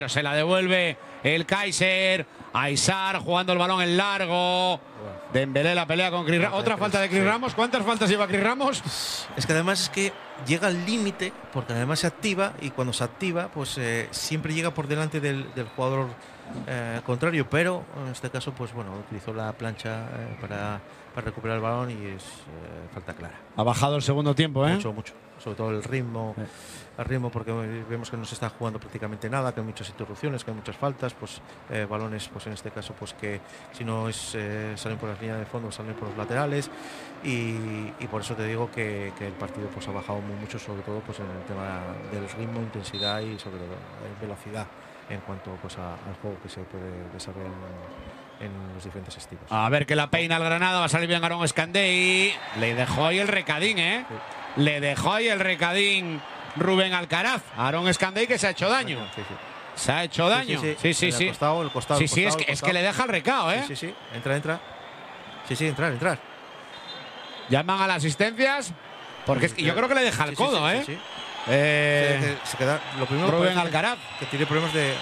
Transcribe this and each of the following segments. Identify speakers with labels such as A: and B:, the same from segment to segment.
A: Se la devuelve el Kaiser. Aysar jugando el balón en largo. Dembélé la pelea con Chris Ramos. Otra falta de Chris Ramos. ¿Cuántas faltas lleva Chris Ramos?
B: Es que además es que llega al límite, porque además se activa, y cuando se activa, pues siempre llega por delante del jugador contrario, pero en este caso, pues bueno, utilizó la plancha para recuperar el balón y es falta clara.
A: Ha bajado el segundo tiempo, ¿eh?
B: Mucho, mucho. Sobre todo el ritmo, porque vemos que no se está jugando prácticamente nada, que hay muchas interrupciones, que hay muchas faltas, pues balones, pues en este caso, pues que si no es salen por las líneas de fondo, salen por los laterales, y por eso te digo que el partido pues ha bajado mucho, sobre todo pues en el tema del ritmo, intensidad y sobre todo velocidad en cuanto pues al juego que se puede desarrollar en los diferentes estilos.
A: A ver que la peina al Granada, va a salir bien Aaron Escandey. Le dejó ahí el recadín, ¿eh? Sí. Le dejó ahí el recadín Rubén Alcaraz. Aaron Escandey, que se ha hecho daño.
B: Sí, sí.
A: Se ha hecho daño. Sí.
B: El costado,
A: es que le deja el recado, ¿eh?
B: Sí. Entra. Sí, entrar.
A: Llaman a las asistencias. Porque es que yo creo que le deja el codo, ¿eh?
B: Sí. Se queda, lo primero
A: Rubén Alcaraz.
B: Que tiene problemas de...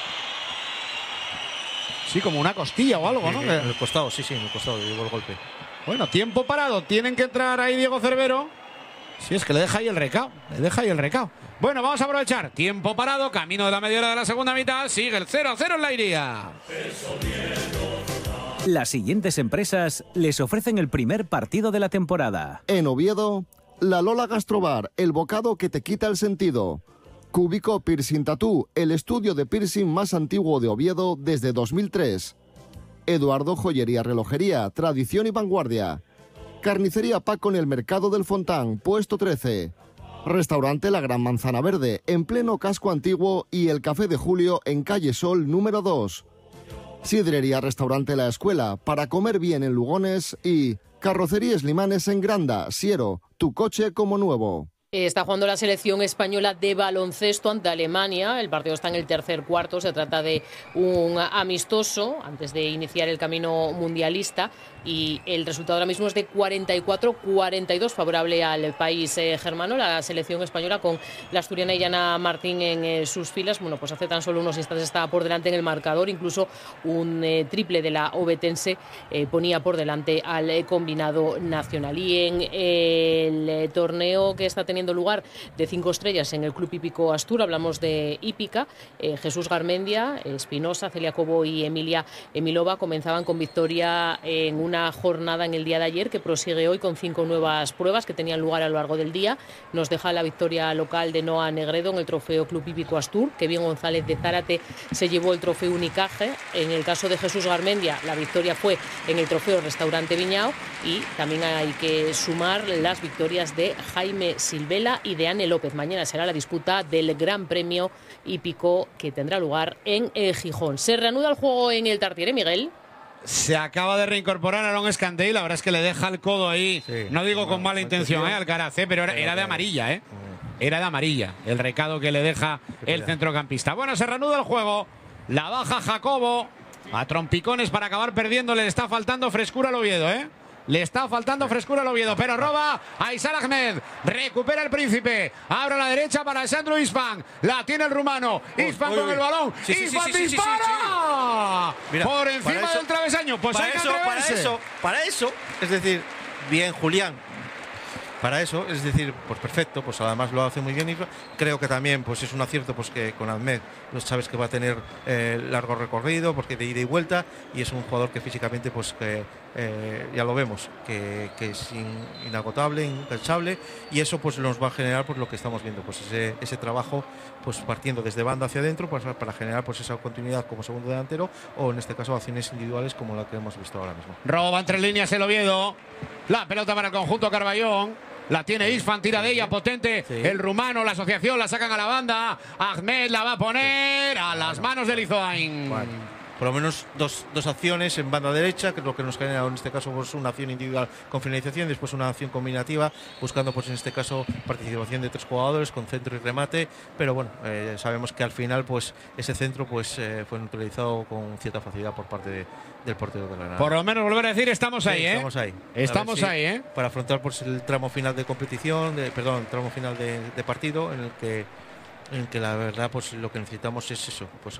A: Sí, como una costilla o algo, ¿no?
B: En el costado, en el costado, llevó el golpe.
A: Bueno, tiempo parado. Tienen que entrar ahí Diego Cervero. Sí, es que le deja ahí el recao. Bueno, vamos a aprovechar. Tiempo parado, camino de la media hora de la segunda mitad. Sigue el 0-0 en la Iría.
C: Las siguientes empresas les ofrecen el primer partido de la temporada.
D: En Oviedo, La Lola Gastrobar, el bocado que te quita el sentido. Cúbico Piercing Tattoo, el estudio de piercing más antiguo de Oviedo desde 2003. Eduardo Joyería Relojería, tradición y vanguardia. Carnicería Paco en el Mercado del Fontán, puesto 13. Restaurante La Gran Manzana Verde, en pleno casco antiguo, y el Café de Julio en calle Sol número 2. Sidrería Restaurante La Escuela, para comer bien en Lugones, y Carrocerías Limanes en Granda, Siero, tu coche como nuevo.
E: Está jugando la selección española de baloncesto ante Alemania. El partido está en el tercer cuarto. Se trata de un amistoso antes de iniciar el camino mundialista. Y el resultado ahora mismo es de 44-42 favorable al país germano. La selección española con la asturiana Iyana Martín en sus filas. Bueno, pues hace tan solo unos instantes estaba por delante en el marcador. Incluso un triple de la obetense ponía por delante al combinado nacional. Y en el torneo que está teniendo lugar de 5 estrellas en el Club Hípico Astur, hablamos de hípica, Jesús Garmendia, Espinosa, Celia Cobo y Emilia Emilova comenzaban con victoria en una jornada en el día de ayer que prosigue hoy con 5 nuevas pruebas que tenían lugar a lo largo del día. Nos deja la victoria local de Noa Negredo en el trofeo Club Hípico Astur. Kevin González de Zárate se llevó el trofeo Unicaje. En el caso de Jesús Garmendia, la victoria fue en el trofeo Restaurante Viñao, y también hay que sumar las victorias de Jaime Silvela y de Anne López. Mañana será la disputa del Gran Premio Hípico que tendrá lugar en Gijón. Se reanuda el juego en el Tartiere, Miguel.
A: Se acaba de reincorporar Aaron Escandey. La verdad es que le deja el codo ahí. Sí, no digo con mala intención, Alcaraz, pero era de amarilla, ¿eh? Era de amarilla el recado que le deja el centrocampista. Bueno, se reanuda el juego. La baja Jacobo a trompicones para acabar perdiendo. Le está faltando frescura al Oviedo, ¿eh? Le está faltando frescura al Oviedo, pero roba Aysar Ahmed. Recupera el Príncipe. Abre a la derecha para Sandro Isfan. La tiene el rumano. Isfan con el balón. Isfan dispara.
B: Mira,
A: por encima del travesaño. Pues
B: para eso, es decir, bien Julián. Para eso, es decir, pues perfecto, pues además lo hace muy bien y creo que también pues es un acierto pues que con Ahmed sabes que va a tener largo recorrido porque de ida y vuelta, y es un jugador que físicamente pues que ya lo vemos que es inagotable, incansable, y eso pues nos va a generar pues lo que estamos viendo, pues ese trabajo pues partiendo desde banda hacia adentro pues, para generar pues esa continuidad como segundo delantero, o en este caso acciones individuales como la que hemos visto ahora mismo.
A: Roba entre líneas el Oviedo. La pelota para el conjunto Carballón. La tiene Isfan, tira de ella, potente. Sí. El rumano, la asociación, la sacan a la banda. Ahmed la va a poner a las manos de Lizoain.
B: Bueno, por lo menos dos acciones en banda derecha, que es lo que nos genera en este caso pues una acción individual con finalización, después una acción combinativa, buscando pues en este caso participación de 3 jugadores con centro y remate, pero bueno, sabemos que al final pues ese centro pues fue neutralizado con cierta facilidad por parte del portero de Granada.
A: Por lo menos volver a decir, estamos ahí,
B: Estamos ahí.
A: Estamos ahí,
B: Para afrontar pues el tramo final de competición, tramo final de partido, en el que en que la verdad pues lo que necesitamos es eso, pues